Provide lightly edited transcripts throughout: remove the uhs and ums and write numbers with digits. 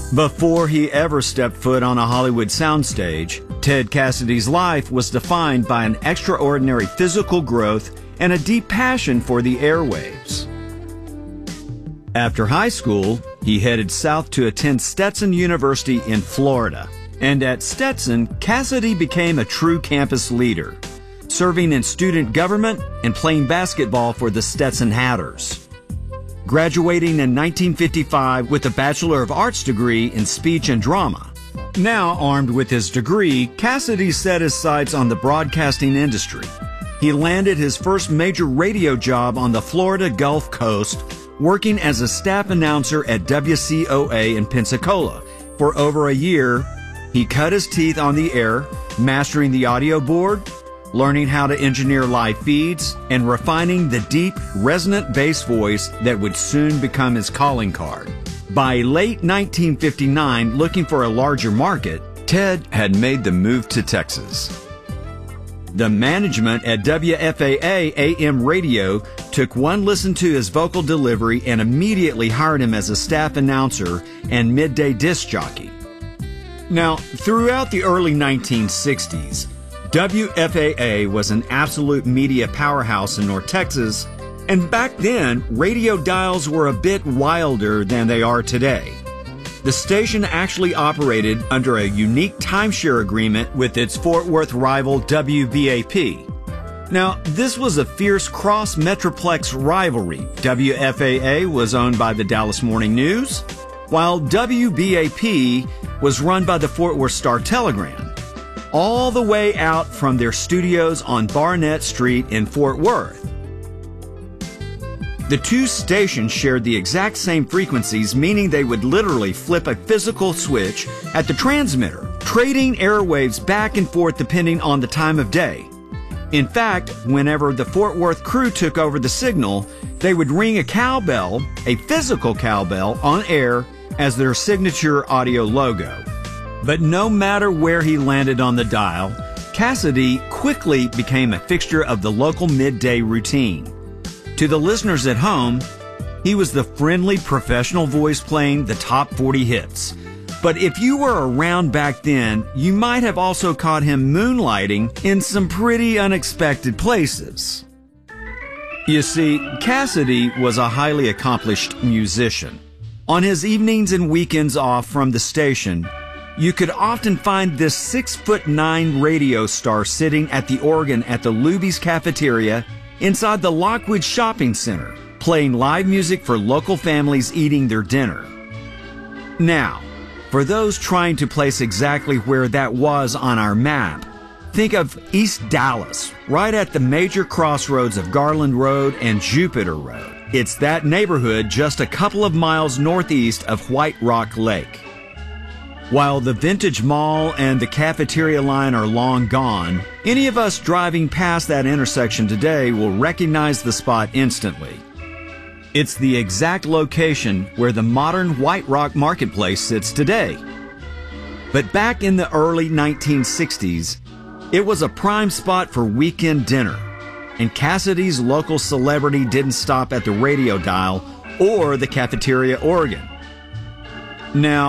Before he ever stepped foot on a Hollywood soundstage, Ted Cassidy's life was defined by an extraordinary physical growth and a deep passion for the airwaves. After high school, he headed south to attend Stetson University in Florida. And at Stetson, Cassidy became a true campus leader, serving in student government and playing basketball for the Stetson Hatters. Graduating in 1955 with a Bachelor of Arts degree in speech and drama. Now armed with his degree, Cassidy set his sights on the broadcasting industry. He landed his first major radio job on the Florida Gulf Coast, working as a staff announcer at WCOA in Pensacola. For over a year, he cut his teeth on the air, mastering the audio board, learning how to engineer live feeds, and refining the deep, resonant bass voice that would soon become his calling card. By late 1959, looking for a larger market, Ted had made the move to Texas. The management at WFAA AM radio took one listen to his vocal delivery and immediately hired him as a staff announcer and midday disc jockey. Now, throughout the early 1960s, WFAA was an absolute media powerhouse in North Texas, and back then, radio dials were a bit wilder than they are today. The station actually operated under a unique timeshare agreement with its Fort Worth rival WBAP. Now, this was a fierce cross-metroplex rivalry. WFAA was owned by the Dallas Morning News, while WBAP was run by the Fort Worth Star-Telegram, all the way out from their studios on Barnett Street in Fort Worth. The two stations shared the exact same frequencies, meaning they would literally flip a physical switch at the transmitter, trading airwaves back and forth depending on the time of day. In fact, whenever the Fort Worth crew took over the signal, they would ring a cowbell, a physical cowbell, on air as their signature audio logo. But no matter where he landed on the dial, Cassidy quickly became a fixture of the local midday routine. To the listeners at home, he was the friendly professional voice playing the top 40 hits. But if you were around back then, you might have also caught him moonlighting in some pretty unexpected places. You see, Cassidy was a highly accomplished musician. On his evenings and weekends off from the station, you could often find this 6'9" radio star sitting at the organ at the Luby's Cafeteria inside the Lockwood Shopping Center, playing live music for local families eating their dinner. Now, for those trying to place exactly where that was on our map, think of East Dallas, right at the major crossroads of Garland Road and Jupiter Road. It's that neighborhood just a couple of miles northeast of White Rock Lake. While the Vintage Mall and the Cafeteria line are long gone, any of us driving past that intersection today will recognize the spot instantly. It's the exact location where the modern White Rock Marketplace sits today. But back in the early 1960s, it was a prime spot for weekend dinner, and Cassidy's local celebrity didn't stop at the radio dial or the cafeteria organ. Now,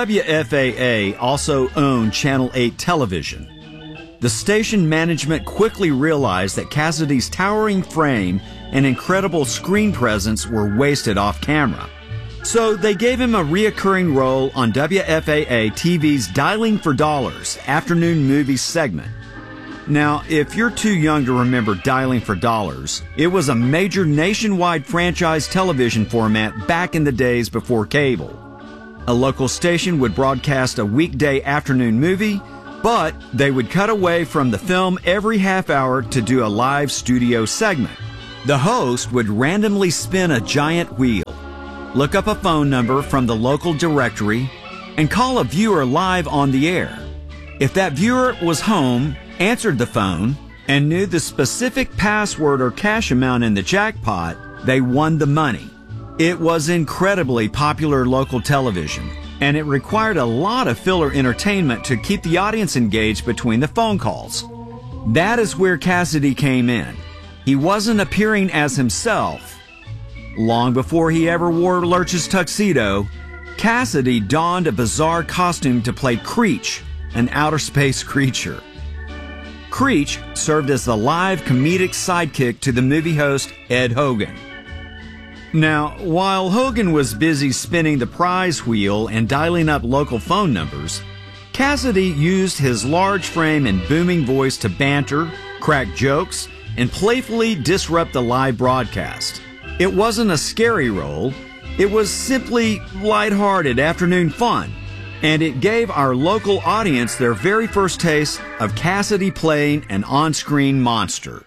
WFAA also owned Channel 8 television. The station management quickly realized that Cassidy's towering frame and incredible screen presence were wasted off camera. So they gave him a reoccurring role on WFAA TV's Dialing for Dollars afternoon movie segment. Now, if you're too young to remember Dialing for Dollars, it was a major nationwide franchise television format back in the days before cable. A local station would broadcast a weekday afternoon movie, but they would cut away from the film every half hour to do a live studio segment. The host would randomly spin a giant wheel, look up a phone number from the local directory, and call a viewer live on the air. If that viewer was home, answered the phone, and knew the specific password or cash amount in the jackpot, they won the money. It was incredibly popular local television, and it required a lot of filler entertainment to keep the audience engaged between the phone calls. That is where Cassidy came in. He wasn't appearing as himself. Long before he ever wore Lurch's tuxedo, Cassidy donned a bizarre costume to play Creech, an outer space creature. Creech served as the live comedic sidekick to the movie host Ed Hogan. Now, while Hogan was busy spinning the prize wheel and dialing up local phone numbers, Cassidy used his large frame and booming voice to banter, crack jokes, and playfully disrupt the live broadcast. It wasn't a scary role. It was simply lighthearted afternoon fun, and it gave our local audience their very first taste of Cassidy playing an on-screen monster.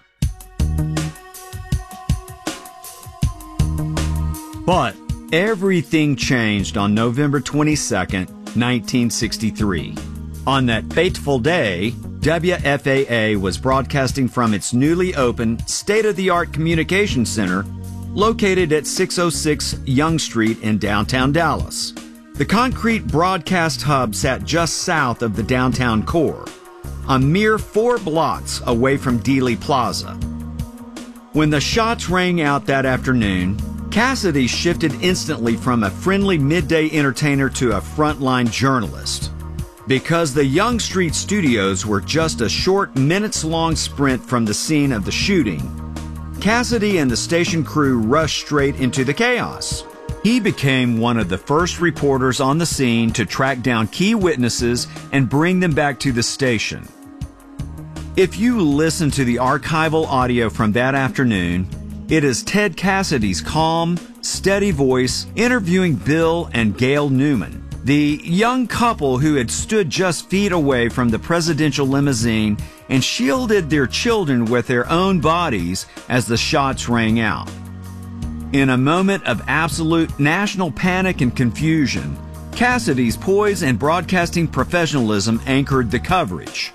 But everything changed on November 22nd, 1963. On that fateful day, WFAA was broadcasting from its newly opened state-of-the-art communication center located at 606 Young Street in downtown Dallas. The concrete broadcast hub sat just south of the downtown core, a mere 4 blocks away from Dealey Plaza. When the shots rang out that afternoon, Cassidy shifted instantly from a friendly midday entertainer to a frontline journalist. Because the Young Street studios were just a short, minutes-long sprint from the scene of the shooting, Cassidy and the station crew rushed straight into the chaos. He became one of the first reporters on the scene to track down key witnesses and bring them back to the station. If you listen to the archival audio from that afternoon, it is Ted Cassidy's calm, steady voice interviewing Bill and Gail Newman, the young couple who had stood just feet away from the presidential limousine and shielded their children with their own bodies as the shots rang out. In a moment of absolute national panic and confusion, Cassidy's poise and broadcasting professionalism anchored the coverage.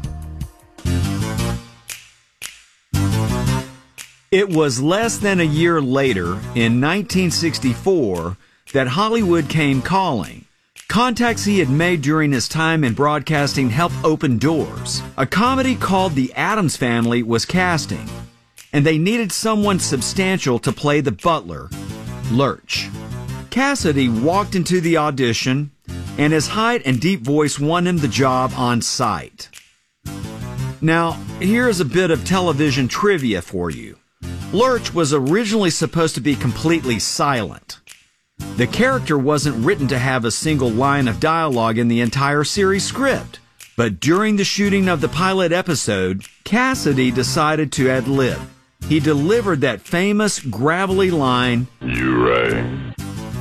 It was less than a year later, in 1964, that Hollywood came calling. Contacts he had made during his time in broadcasting helped open doors. A comedy called The Addams Family was casting, and they needed someone substantial to play the butler, Lurch. Cassidy walked into the audition, and his height and deep voice won him the job on sight. Now, here's a bit of television trivia for you. Lurch was originally supposed to be completely silent. The character wasn't written to have a single line of dialogue in the entire series script, but during the shooting of the pilot episode, Cassidy decided to ad-lib. He delivered that famous gravelly line, "You right."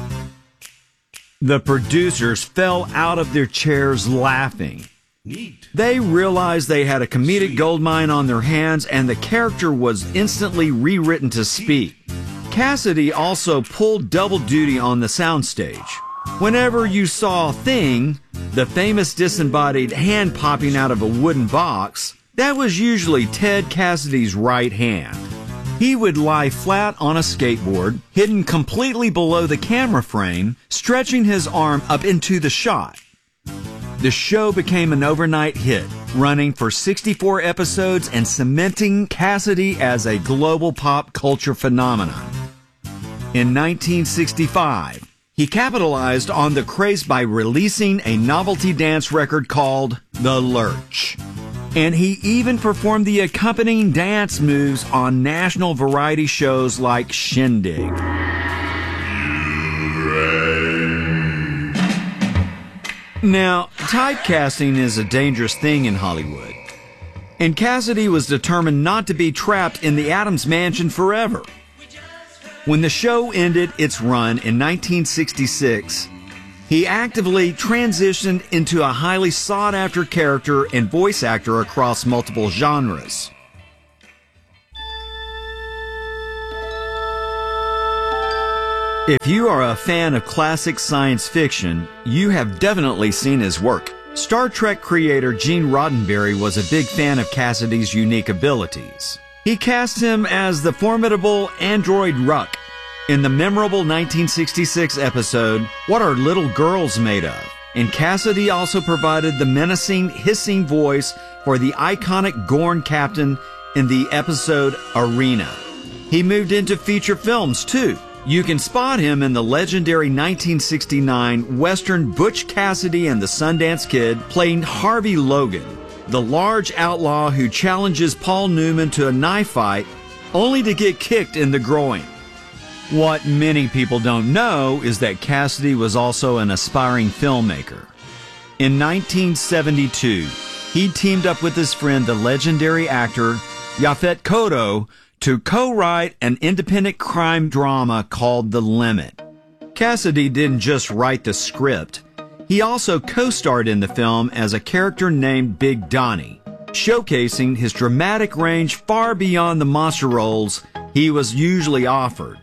The producers fell out of their chairs laughing. Neat. They realized they had a comedic goldmine on their hands, and the character was instantly rewritten to speak. Cassidy also pulled double duty on the soundstage. Whenever you saw Thing, the famous disembodied hand popping out of a wooden box, that was usually Ted Cassidy's right hand. He would lie flat on a skateboard, hidden completely below the camera frame, stretching his arm up into the shot. The show became an overnight hit, running for 64 episodes and cementing Cassidy as a global pop culture phenomenon. In 1965, he capitalized on the craze by releasing a novelty dance record called The Lurch. And he even performed the accompanying dance moves on national variety shows like Shindig. Now, typecasting is a dangerous thing in Hollywood, and Cassidy was determined not to be trapped in the Addams Mansion forever. When the show ended its run in 1966, he actively transitioned into a highly sought-after character and voice actor across multiple genres. If you are a fan of classic science fiction, you have definitely seen his work. Star Trek creator Gene Roddenberry was a big fan of Cassidy's unique abilities. He cast him as the formidable android Ruck in the memorable 1966 episode, What Are Little Girls Made Of? And Cassidy also provided the menacing, hissing voice for the iconic Gorn captain in the episode Arena. He moved into feature films too, You can spot him in the legendary 1969 Western Butch Cassidy and the Sundance Kid playing Harvey Logan, the large outlaw who challenges Paul Newman to a knife fight only to get kicked in the groin. What many people don't know is that Cassidy was also an aspiring filmmaker. In 1972, he teamed up with his friend, the legendary actor Yaphet Kotto, to co-write an independent crime drama called The Limit. Cassidy didn't just write the script. He also co-starred in the film as a character named Big Donnie, showcasing his dramatic range far beyond the monster roles he was usually offered.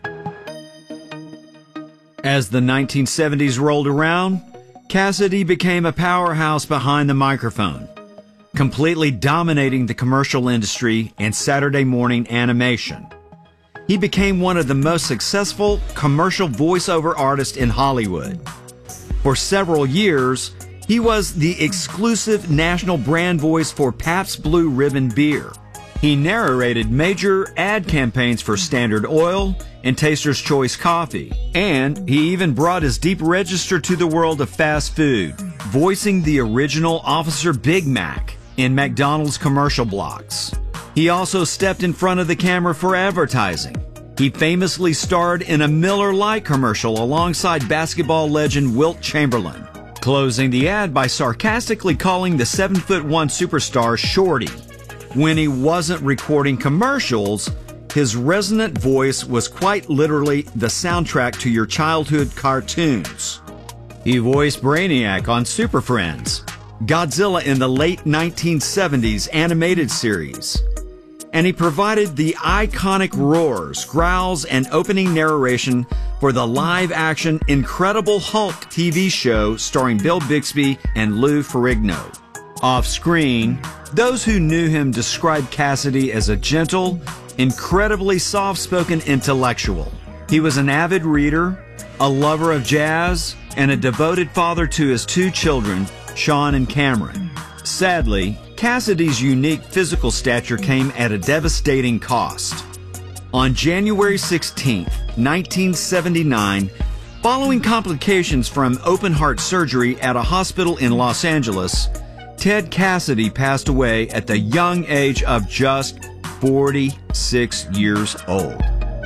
As the 1970s rolled around, Cassidy became a powerhouse behind the microphone, completely dominating the commercial industry and Saturday morning animation. He became one of the most successful commercial voiceover artists in Hollywood. For several years, he was the exclusive national brand voice for Pabst Blue Ribbon beer. He narrated major ad campaigns for Standard Oil and Taster's Choice coffee, and he even brought his deep register to the world of fast food, voicing the original Officer Big Mac in McDonald's commercial blocks. He also stepped in front of the camera for advertising. He famously starred in a Miller Lite commercial alongside basketball legend Wilt Chamberlain, closing the ad by sarcastically calling the 7'1" superstar Shorty. When he wasn't recording commercials, his resonant voice was quite literally the soundtrack to your childhood cartoons. He voiced Brainiac on Super Friends, Godzilla in the late 1970s animated series, and he provided the iconic roars, growls, and opening narration for the live-action Incredible Hulk TV show starring Bill Bixby and Lou Ferrigno. Off-screen, those who knew him described Cassidy as a gentle, incredibly soft-spoken intellectual. He was an avid reader, a lover of jazz, and a devoted father to his two children, Sean and Cameron. Sadly, Cassidy's unique physical stature came at a devastating cost. On January 16, 1979, following complications from open-heart surgery at a hospital in Los Angeles, Ted Cassidy passed away at the young age of just 46 years old.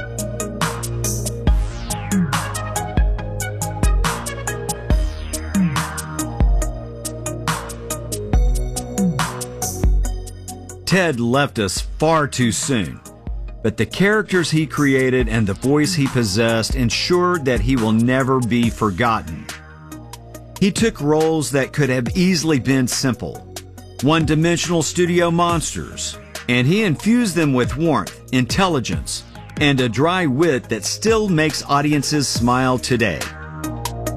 Ted left us far too soon, but the characters he created and the voice he possessed ensured that he will never be forgotten. He took roles that could have easily been simple, one-dimensional studio monsters, and he infused them with warmth, intelligence, and a dry wit that still makes audiences smile today.